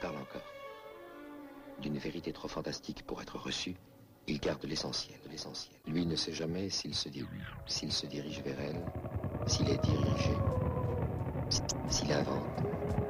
parle encore. D'une vérité trop fantastique pour être reçue, il garde l'essentiel. Lui ne sait jamais s'il se dirige vers elle, s'il est dirigé, s'il invente,